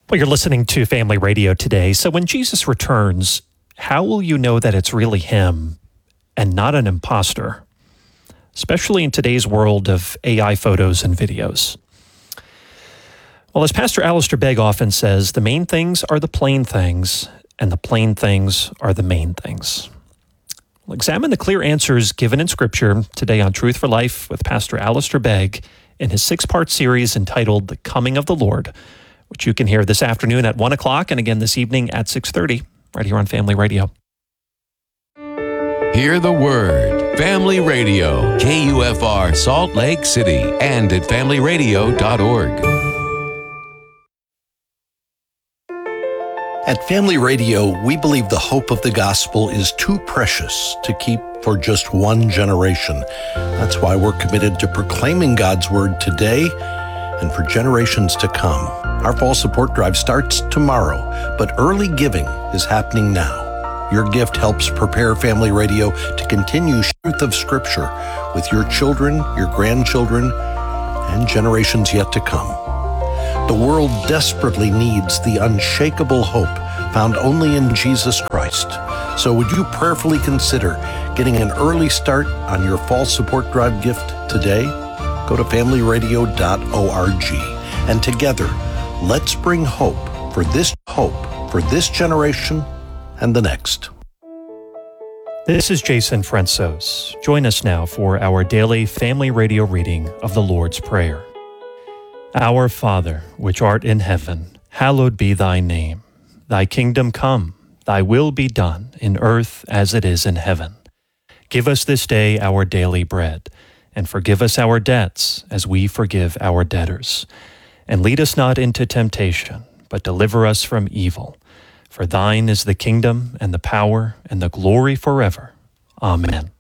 Well, you're listening to Family Radio today. So when Jesus returns, how will you know that it's really him and not an imposter? Especially in today's world of AI photos and videos. Well, as Pastor Alistair Begg often says, the main things are the plain things, and the plain things are the main things. We'll examine the clear answers given in Scripture today on Truth for Life with Pastor Alistair Begg in his 6-part series entitled The Coming of the Lord, which you can hear this afternoon at 1 o'clock and again this evening at 6:30, right here on Family Radio. Hear the Word. Family Radio, KUFR, Salt Lake City, and at familyradio.org. At Family Radio, we believe the hope of the gospel is too precious to keep for just one generation. That's why we're committed to proclaiming God's Word today and for generations to come. Our fall support drive starts tomorrow, but early giving is happening now. Your gift helps prepare Family Radio to continue truth of Scripture with your children, your grandchildren, and generations yet to come. The world desperately needs the unshakable hope found only in Jesus Christ. So would you prayerfully consider getting an early start on your fall support drive gift today? Go to familyradio.org, and together, let's bring hope for this generation and the next. This is Jason Francois. Join us now for our daily Family Radio reading of the Lord's Prayer. Our Father, which art in heaven, hallowed be thy name. Thy kingdom come, thy will be done, in earth as it is in heaven. Give us this day our daily bread, and forgive us our debts as we forgive our debtors. And lead us not into temptation, but deliver us from evil. For thine is the kingdom and the power and the glory forever. Amen.